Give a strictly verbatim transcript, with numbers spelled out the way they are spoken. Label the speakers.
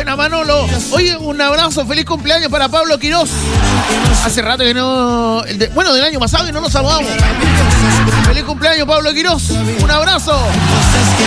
Speaker 1: Buena, Manolo. Oye, un abrazo, feliz cumpleaños para Pablo Quirós. Hace rato que no... el de, bueno, del año pasado y no nos saludamos. Feliz cumpleaños, Pablo Quirós. Un abrazo.